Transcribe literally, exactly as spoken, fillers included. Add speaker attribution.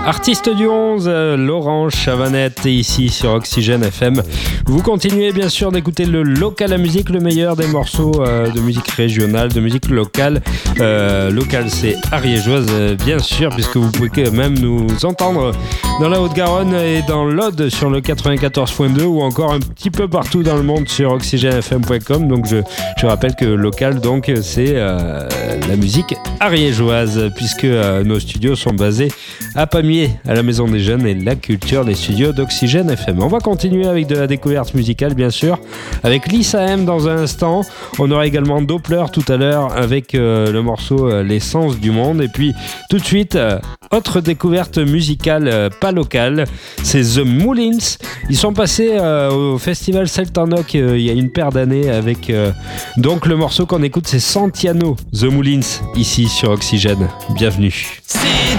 Speaker 1: Artiste du onze, Laurent Chavanette ici sur Oxygène F M. Vous continuez bien sûr d'écouter le local à musique, le meilleur des morceaux euh, de musique régionale, de musique locale. Euh, local, c'est ariégeoise bien sûr, puisque vous pouvez quand même nous entendre dans la Haute-Garonne et dans l'Aude sur le quatre-vingt-quatorze point deux ou encore un petit peu partout dans le monde sur oxygène f m point com. Donc je, je rappelle que local, donc c'est euh, la musique ariégeoise, puisque euh, nos studios sont basés à Pamiers, à la Maison des Jeunes et la culture des studios d'Oxygène F M. On va continuer avec de la découverte musicale, bien sûr, avec Lisa M dans un instant. On aura également Doppler tout à l'heure avec euh, le morceau euh, L'essence du monde. Et puis tout de suite, euh, autre découverte musicale euh, pas locale, c'est The Moulins. Ils sont passés euh, au festival Celtanoc euh, il y a une paire d'années avec euh, donc le morceau qu'on écoute, c'est Santiano, The Moulins, ici sur Oxygène. Bienvenue. C'est